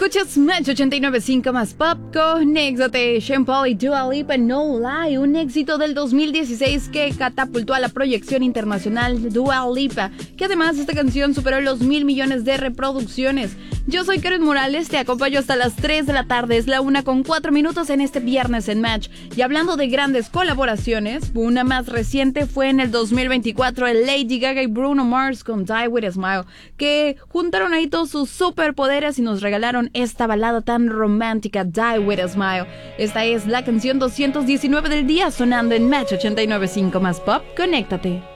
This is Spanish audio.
Escuchas Match 89.5 más pop, conéctate. Sean Paul y Dua Lipa, No Lie, un éxito del 2016 que catapultó a la proyección internacional Dua Lipa, que además esta canción superó los 1,000 millones de reproducciones. Yo soy Karen Morales, te acompaño hasta las 3 de la tarde, es la 1:04 en este viernes en Match. Y hablando de grandes colaboraciones, una más reciente fue en el 2024 el Lady Gaga y Bruno Mars con Die With A Smile, que juntaron ahí todos sus superpoderes y nos regalaron esta balada tan romántica, Die With A Smile. Esta es la canción 219 del día, sonando en Match 89.5 más pop. Conéctate.